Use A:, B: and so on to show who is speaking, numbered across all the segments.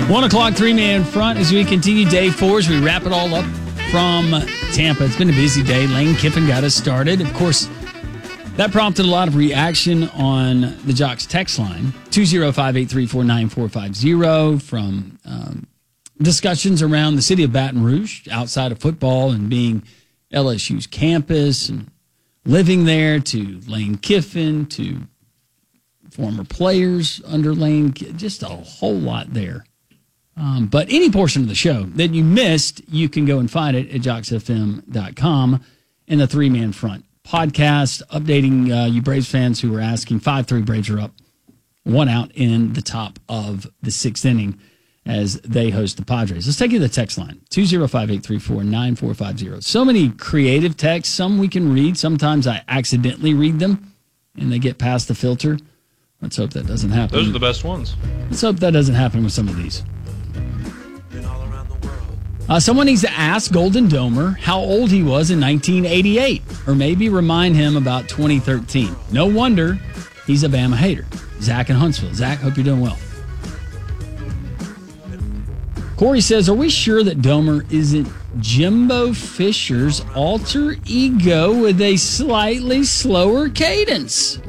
A: 1 o'clock, 3-man front as we continue day 4 as we wrap it all up from Tampa. It's been a busy day. Lane Kiffin got us started. Of course, that prompted a lot of reaction on the Jocks text line, 205-834-9450, from discussions around the city of Baton Rouge outside of football and being LSU's campus and living there, to Lane Kiffin, to former players under Lane, just a whole lot there. But any portion of the show that you missed, you can go and find it at jocksfm.com in the 3-man front podcast, updating you Braves fans who were asking. 5-3 Braves are up, 1 out in the top of the 6th inning as they host the Padres. Let's take you to the text line, 205-834-9450. So many creative texts. Some we can read. Sometimes I accidentally read them and they get past the filter. Let's hope that doesn't happen.
B: Those are the best ones.
A: Let's hope that doesn't happen with some of these. Someone needs to ask Golden Domer how old he was in 1988, or maybe remind him about 2013. No wonder he's a Bama hater. Zach in Huntsville. Zach, hope you're doing well. Corey says, are we sure that Domer isn't Jimbo Fisher's alter ego with a slightly slower cadence?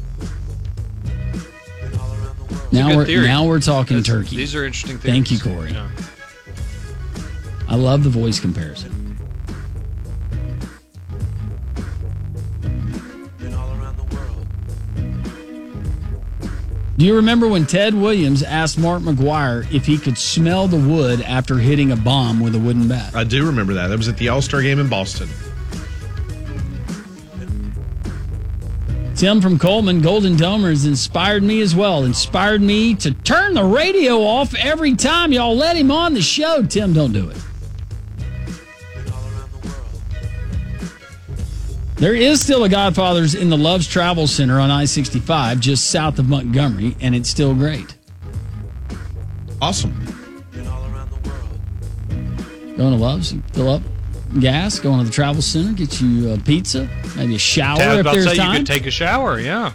A: Now we're talking turkey.
B: These are interesting things.
A: Thank you, Corey. Yeah. I love the voice comparison. Do you remember when Ted Williams asked Mark McGwire if he could smell the wood after hitting a bomb with a wooden bat?
C: I do remember that. That was at the All-Star game in Boston.
A: Tim from Coleman, Golden Domer has inspired me as well. Inspired me to turn the radio off every time y'all let him on the show. Tim, don't do it. There is still a Godfather's in the Love's Travel Center on I-65, just south of Montgomery, and it's still great.
C: Awesome.
A: Going to Love's, fill up gas, go into the Travel Center, get you a pizza, maybe a shower if there's time.
B: You could take a shower, yeah.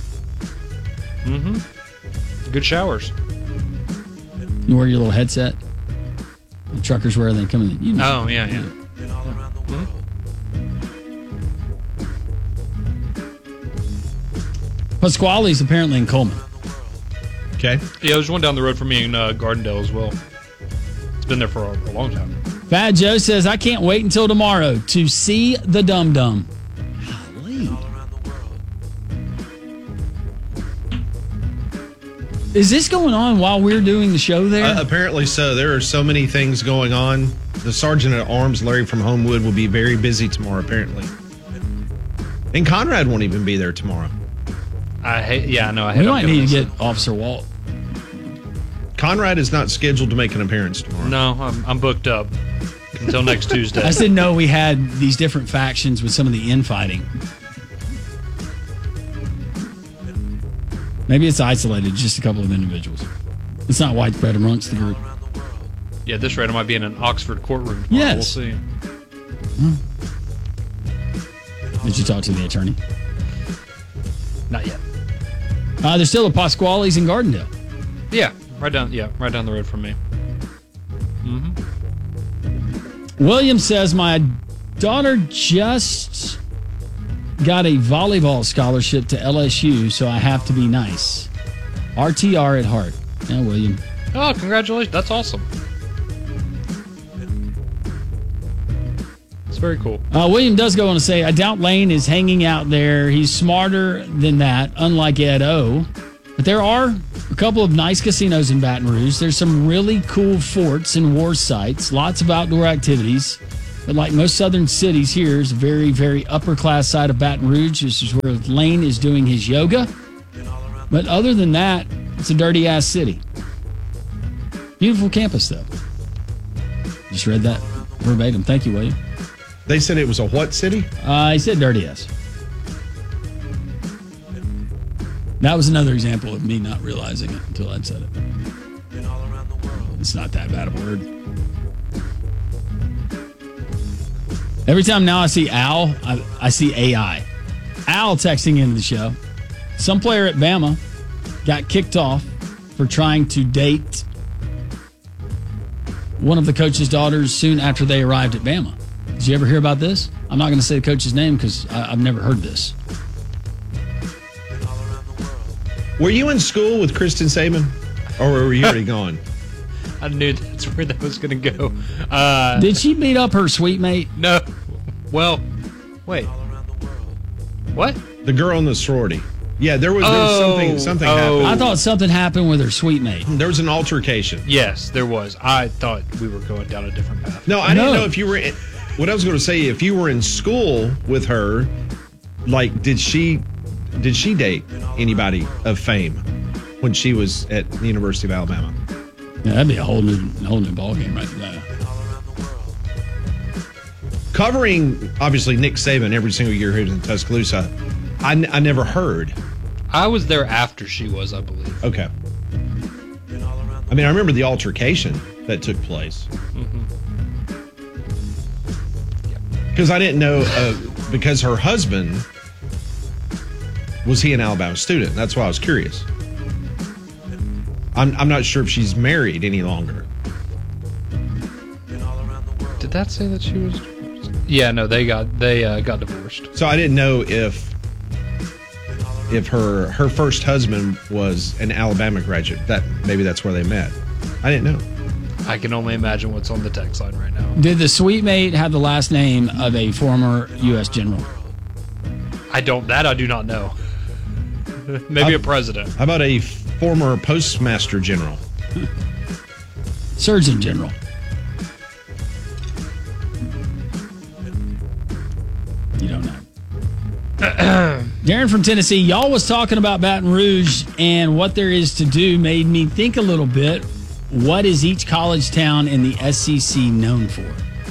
B: Mm-hmm. Good showers.
A: You wear your little headset. The truckers wear, they come in. You know.
B: Oh, yeah.
A: Mm-hmm. Pasquale's apparently in Coleman.
C: Okay.
B: Yeah, there's one down the road from me in Gardendale as well. It's been there for a long time.
A: Fat Joe says, I can't wait until tomorrow to see the Dum Dum. Golly. Is this going on while we're doing the show there?
C: Apparently so. There are so many things going on. The Sergeant at Arms, Larry from Homewood, will be very busy tomorrow, apparently. And Conrad won't even be there tomorrow.
A: We might need to get Officer Walt.
C: Conrad is not scheduled to make an appearance tomorrow.
B: No, I'm booked up until next Tuesday.
A: I just didn't know we had these different factions with some of the infighting. Maybe it's isolated, just a couple of individuals. It's not widespread amongst the group.
B: Yeah, this rate I might be in an Oxford courtroom tomorrow.
A: Yes.
B: We'll see.
A: Did you talk to the attorney?
B: Not yet.
A: There's still a Pasquale's in Gardendale.
B: Yeah, right down the road from me. Mm-hmm.
A: William says, my daughter just got a volleyball scholarship to LSU, so I have to be nice. RTR at heart. Yeah, William.
B: Oh, congratulations. That's awesome. It's very cool.
A: William does go on to say, I doubt Lane is hanging out there. He's smarter than that, unlike Ed O. But there are a couple of nice casinos in Baton Rouge. There's some really cool forts and war sites, lots of outdoor activities. But like most southern cities, here is a very, very upper-class side of Baton Rouge. This is where Lane is doing his yoga. But other than that, it's a dirty-ass city. Beautiful campus, though. Just read that verbatim. Thank you, William.
C: They said it was a what city?
A: He said dirty-ass. That was another example of me not realizing it until I'd said it. It's not that bad a word. Every time now I see Al, I see AI. Al texting into the show. Some player at Bama got kicked off for trying to date one of the coach's daughters soon after they arrived at Bama. Did you ever hear about this? I'm not going to say the coach's name because I've never heard this.
C: Were you in school with Kristen Saban? Or were you already gone?
B: I knew that's where that was going to go.
A: Did she beat up her sweet mate?
B: No. Well, wait. What?
C: The girl in the sorority. Yeah, there was something happened.
A: I thought something happened with her sweet mate.
C: There was an altercation.
B: Yes, there was. I thought we were going down a different path.
C: No, I didn't know if you were in, what I was going to say, if you were in school with her, like, did she date anybody of fame when she was at the University of Alabama?
A: Yeah, that'd be a whole new ball game right there.
C: Covering, obviously, Nick Saban every single year here in Tuscaloosa, I never heard.
B: I was there after she was, I believe.
C: Okay. I mean, I remember the altercation that took place. Because I didn't know, because her husband, was he an Alabama student? That's why I was curious. I'm not sure if she's married any longer.
B: Did that say that she was? Yeah, no, they got divorced.
C: So I didn't know if her first husband was an Alabama graduate. Maybe that's where they met. I didn't know.
B: I can only imagine what's on the text line right now.
A: Did the sweet mate have the last name of a former U.S. general?
B: I do not know. Maybe a president.
C: How about a former postmaster general?
A: Surgeon General. You don't know. Darren from Tennessee, y'all was talking about Baton Rouge and what there is to do made me think a little bit. What is each college town in the SEC known for?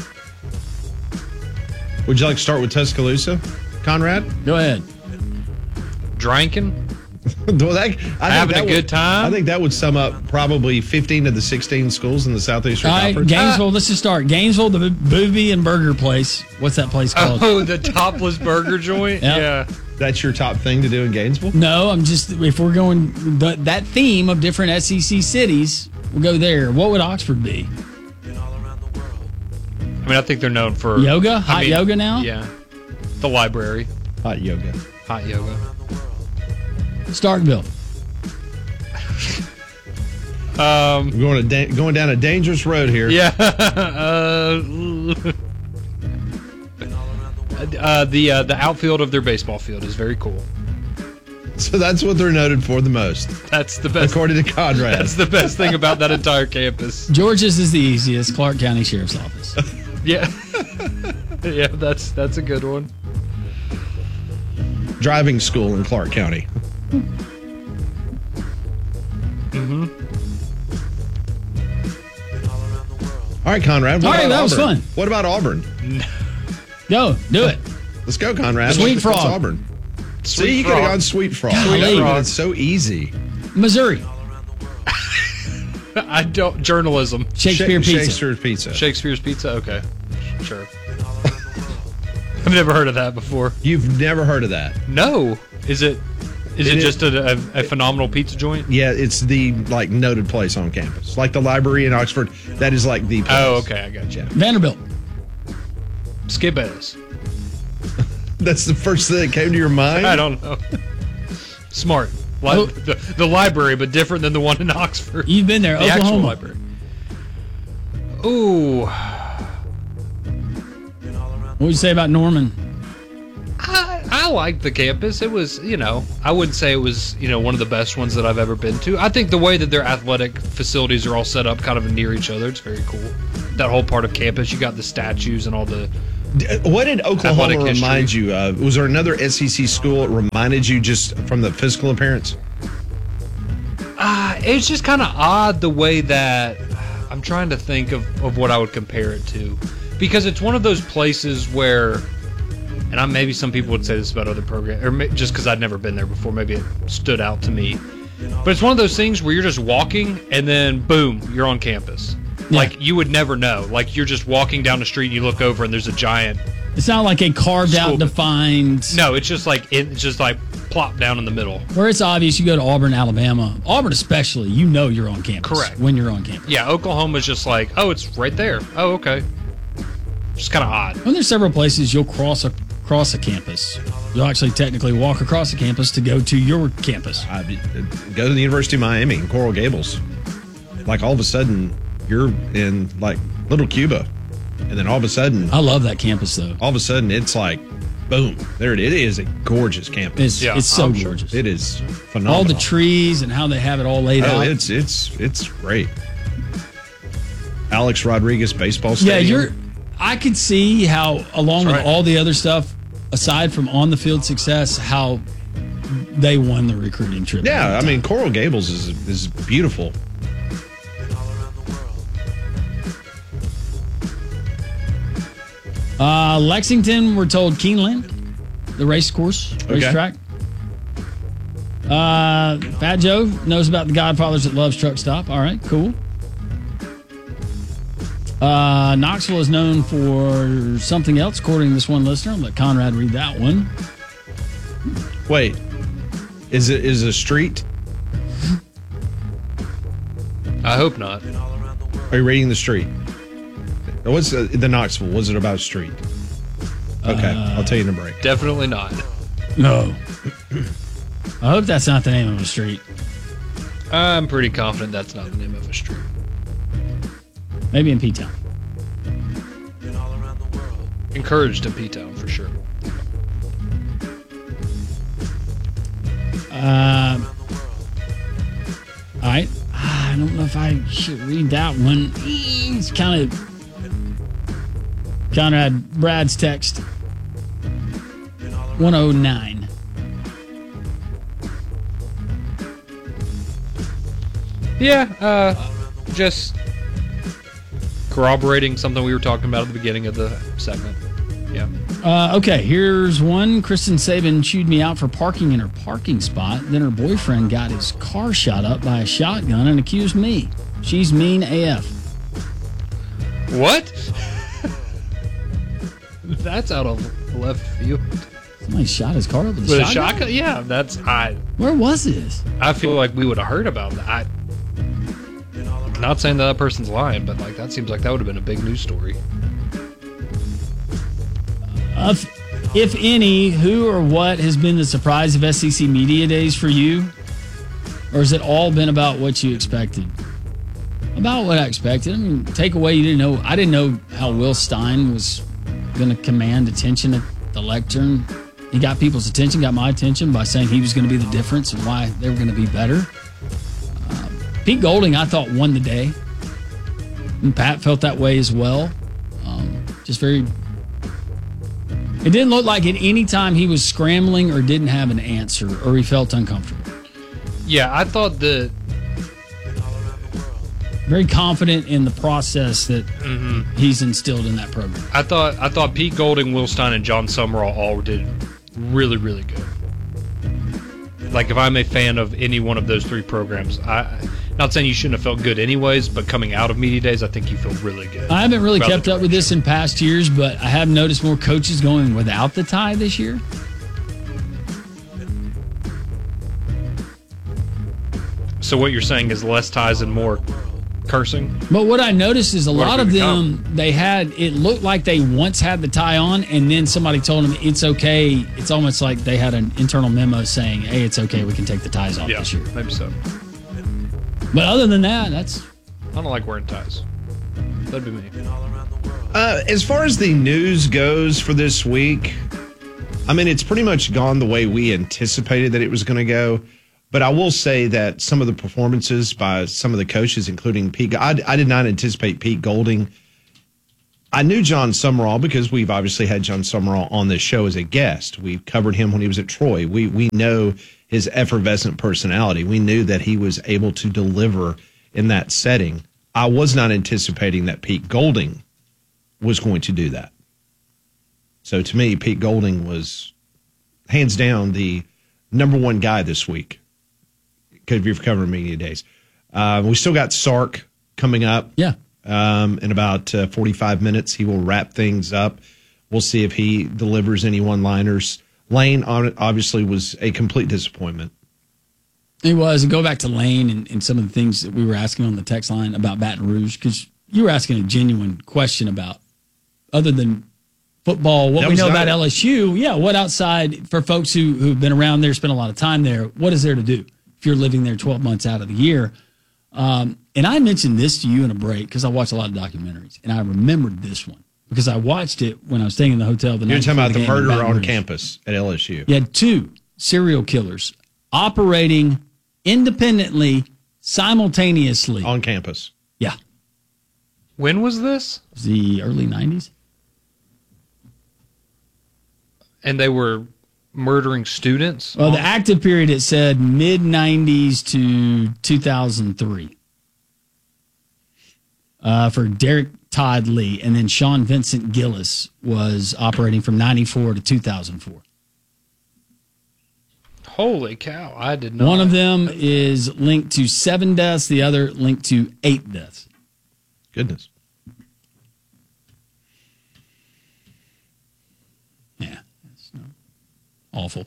C: Would you like to start with Tuscaloosa, Conrad?
A: Go ahead.
B: Drinking?
C: Well,
B: Having a good time?
C: I think that would sum up probably 15 of the 16 schools in the Southeastern
A: All right,
C: Conference.
A: Gainesville, let's just start. Gainesville, the Booby and Burger place. What's that place called?
B: Oh, the topless burger joint?
A: Yep.
B: Yeah.
C: That's your top thing to do in Gainesville?
A: No, I'm just, if we're going that theme of different SEC cities, we'll go there. What would Oxford be?
B: I mean, I think they're known for
A: Yoga? Hot yoga now?
B: Yeah. The library.
C: Hot yoga.
B: Hot yoga.
A: Starkville.
C: Going down a dangerous road here.
B: Yeah. The outfield of their baseball field is very cool.
C: So that's what they're noted for the most,
B: That's the best.
C: according to Conrad.
B: That's the best thing about that entire campus.
A: George's is the easiest. Clark County Sheriff's Office.
B: Yeah. Yeah, that's a good one.
C: Driving school in Clark County. All right, Conrad.
A: All right, that
C: Auburn?
A: was fun.
C: What about Auburn?
A: Go, do it.
C: Let's go, Conrad.
A: Sweet
C: What's
A: Frog.
C: Auburn.
B: Sweet
C: See, you could have
B: Frog.
C: gone Sweet Frog.
A: Golly.
C: But it's so easy.
A: Missouri.
B: I don't. Journalism.
A: Shakespeare Pizza.
C: Shakespeare Pizza.
B: Shakespeare's Pizza? Okay. Sure. I've never heard of that before.
C: You've never heard of that?
B: No. Is it
C: is.
B: just a phenomenal pizza joint?
C: Yeah, it's the noted place on campus, like the library in Oxford. That is like the place.
B: Oh, okay. I got you.
A: Vanderbilt.
B: Skip Bayless.
C: That's the first thing that came to your mind.
B: I don't know. Smart.
A: Oh.
B: The library, but different than the one in Oxford.
A: You've been there.
B: The actual
A: Oklahoma.
B: library. Ooh.
A: What would you say about Norman?
B: I liked the campus. It was, I wouldn't say it was, one of the best ones that I've ever been to. I think the way that their athletic facilities are all set up kind of near each other, it's very cool. That whole part of campus, you got the statues and all the...
C: What did Oklahoma
B: Athletic
C: remind
B: history.
C: you of? Was there another SEC school that reminded you just from the physical appearance?
B: It's just kind of odd the way that... I'm trying to think of what I would compare it to. Because it's one of those places where... And maybe some people would say this about other programs, or just because I'd never been there before, maybe it stood out to me. But it's one of those things where you're just walking, and then boom, you're on campus.
A: Yeah.
B: Like you would never know. Like you're just walking down the street, and you look over, and there's a giant
A: It's not like a carved out,
B: School.
A: defined.
B: No, it's just like plop down in the middle.
A: Where it's obvious you go to Auburn, Alabama. Auburn especially, you know you're on campus.
B: Correct.
A: When you're on campus.
B: Yeah, Oklahoma's just like, oh, it's right there. Oh, okay. Just kind of odd.
A: When there's several places you'll cross a campus. You'll actually technically walk across the campus to go to your campus.
C: Go to the University of Miami in Coral Gables. Like all of a sudden, you're in like Little Cuba. And then all of a sudden,
A: I love that campus though.
C: all of a sudden it's like, boom, there it is. It is a gorgeous campus.
A: It's so gorgeous.
C: It is phenomenal.
A: All the trees and how they have it all laid out.
C: It's great. Alex Rodriguez baseball
A: Yeah,
C: stadium.
A: I could see how, along
B: That's
A: with
B: right.
A: all the other stuff, aside from on the field success, how they won the recruiting trip.
C: Yeah, I mean Coral Gables is beautiful.
A: Lexington, we're told Keeneland, the racetrack. Fat Joe knows about the Godfathers at Love's Truck Stop. All right, cool. Knoxville is known for something else, according to this one listener. I'll let Conrad read that one.
C: Wait, is it a street?
B: I hope not.
C: Are you reading the street? What's the Knoxville? Was it about a street? Okay, I'll tell you in a break.
B: Definitely not.
A: No. I hope that's not the name of a street.
B: I'm pretty confident that's not the name of a street.
A: Maybe in P-Town.
B: Encouraged in P-Town for sure.
A: All right. I don't know if I should read that one. It's kind of Conrad Brad's text. 109.
B: Yeah, just corroborating something we were talking about at the beginning of the segment. Yeah.
A: Okay, here's one. Kristen Saban chewed me out for parking in her parking spot. Then her boyfriend got his car shot up by a shotgun and accused me. She's mean AF.
B: What? That's out of left field.
A: Somebody shot his car up with a
B: With a
A: shotgun?
B: shotgun? Yeah, that's
A: Where was this?
B: I feel like we would have heard about that. Not saying that person's lying, but like that seems like that would have been a big news story.
A: If any, who or what has been the surprise of SEC Media Days for you? Or has it all been about what you expected? About what I expected. I mean, takeaway, you didn't know. I didn't know how Will Stein was going to command attention at the lectern. He got people's attention, got my attention by saying he was going to be the difference and why they were going to be better. Pete Golding, I thought, won the day. And Pat felt that way as well. Just very... It didn't look like at any time he was scrambling or didn't have an answer or he felt uncomfortable.
B: Yeah, I thought that
A: Very confident in the process that he's instilled in that program.
B: I thought Pete Golding, Will Stein, and John Summerall all did really, really good. Like if I'm a fan of any one of those three programs, not saying you shouldn't have felt good anyways, but coming out of Media Days, I think you feel really good.
A: I haven't really
B: about
A: kept
B: the
A: up with this in past years, but I have noticed more coaches going without the tie this year.
B: So what you're saying is less ties and more cursing?
A: But what I noticed is a
B: What
A: lot
B: have
A: of
B: we
A: them, it looked like they once had the tie on, and then somebody told them it's okay. It's almost like they had an internal memo saying, hey, it's okay, we can take the ties off
B: Yeah,
A: this year.
B: maybe so.
A: But other than that, that's...
B: I don't like wearing ties. That'd be me.
C: As far as the news goes for this week, I mean, it's pretty much gone the way we anticipated that it was going to go. But I will say that some of the performances by some of the coaches, including Pete, I did not anticipate Pete Golding. I knew John Summerall because we've obviously had John Summerall on this show as a guest. We covered him when he was at Troy. We know his effervescent personality. We knew that he was able to deliver in that setting. I was not anticipating that Pete Golding was going to do that. So to me, Pete Golding was hands down the number one guy this week. Because we've covered Media Days. We still got Sark coming up.
A: Yeah.
C: In about 45 minutes. He will wrap things up We'll see if he delivers any one-liners. Lane obviously was a complete disappointment.
A: It was. And go back to Lane and some of the things that we were asking on the text line about Baton Rouge, because you were asking a genuine question about, other than football, what we know about LSU. Yeah, what outside, for folks who've been around there, spent a lot of time there, what is there to do if you're living there 12 months out of the year? And I mentioned this to you in a break because I watch a lot of documentaries, and I remembered this one because I watched it when I was staying in the hotel the night.
C: You're talking about the murder on
A: Rouge.
C: campus at LSU.
A: You had 2 serial killers operating independently, simultaneously.
C: On campus.
A: Yeah.
B: When was this?
A: It was the early 90s.
B: And they were murdering students?
A: Well, the active period, it said mid-90s to 2003 for Derek Todd Lee. And then Sean Vincent Gillis was operating from 94 to 2004.
B: Holy cow, I did not.
A: One of them is linked to 7 deaths, the other linked to 8 deaths.
C: Goodness.
A: Yeah, it's awful.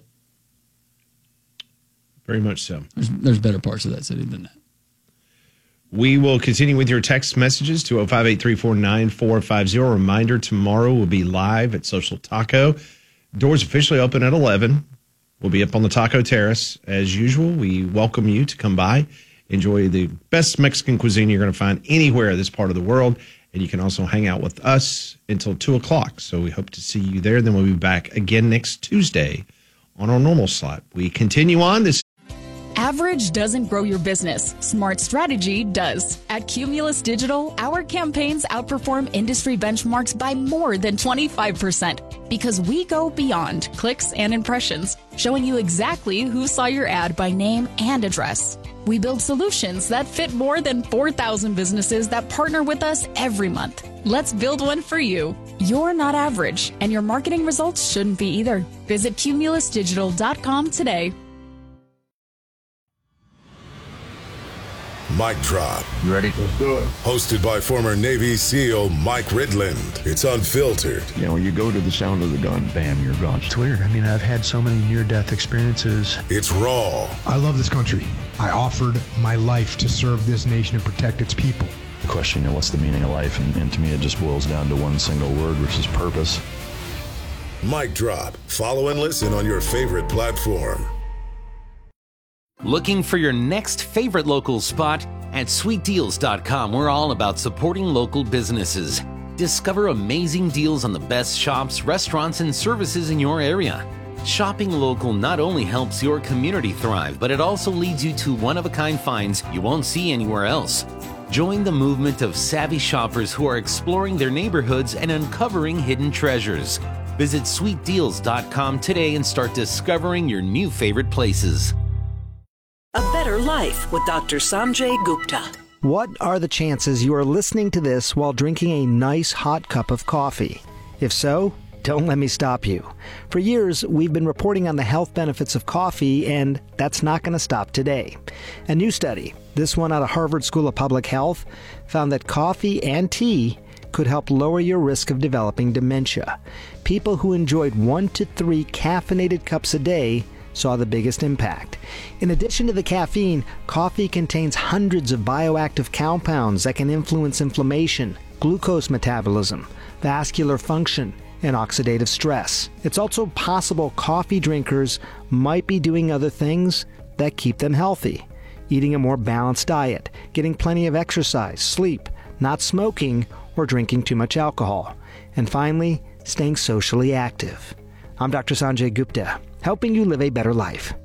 C: Very much so.
A: There's better parts of that city than that.
C: We will continue with your text messages to 205-834-9450. Reminder, tomorrow we'll be live at Social Taco. Doors officially open at 11. We'll be up on the Taco Terrace. As usual, we welcome you to come by. Enjoy the best Mexican cuisine you're going to find anywhere in this part of the world. And you can also hang out with us until 2 o'clock. So we hope to see you there. Then we'll be back again next Tuesday on our normal slot. We continue on this.
D: Average doesn't grow your business. Smart strategy does. At Cumulus Digital, our campaigns outperform industry benchmarks by more than 25% because we go beyond clicks and impressions, showing you exactly who saw your ad by name and address. We build solutions that fit more than 4,000 businesses that partner with us every month. Let's build one for you. You're not average, and your marketing results shouldn't be either. Visit cumulusdigital.com today.
E: Mic Drop.
F: You ready? Let's do it.
E: Hosted by former Navy SEAL Mike Ridland. It's unfiltered.
F: You know, you go to the sound of the gun, bam, you're gone.
G: It's weird. I mean, I've had so many near-death experiences.
E: It's raw.
H: I love this country. I offered my life to serve this nation and protect its people.
G: The question, you know, what's the meaning of life? And to me, it just boils down to one single word, which is purpose.
E: Mic Drop. Follow and listen on your favorite platform.
I: Looking for your next favorite local spot? At sweetdeals.com, we're all about supporting local businesses. Discover amazing deals on the best shops, restaurants, and services in your area. Shopping local not only helps your community thrive, but it also leads you to one-of-a-kind finds you won't see anywhere else. Join the movement of savvy shoppers who are exploring their neighborhoods and uncovering hidden treasures. Visit sweetdeals.com today and start discovering your new favorite places.
J: A Better Life with Dr. Sanjay Gupta.
K: What are the chances you are listening to this while drinking a nice hot cup of coffee? If so, don't let me stop you. For years, we've been reporting on the health benefits of coffee, and that's not going to stop today. A new study, this one out of Harvard School of Public Health, found that coffee and tea could help lower your risk of developing dementia. People who enjoyed 1 to 3 caffeinated cups a day saw the biggest impact. In addition to the caffeine, coffee contains hundreds of bioactive compounds that can influence inflammation, glucose metabolism, vascular function, and oxidative stress. It's also possible coffee drinkers might be doing other things that keep them healthy. Eating a more balanced diet, getting plenty of exercise, sleep, not smoking, or drinking too much alcohol. And finally, staying socially active. I'm Dr. Sanjay Gupta, helping you live a better life.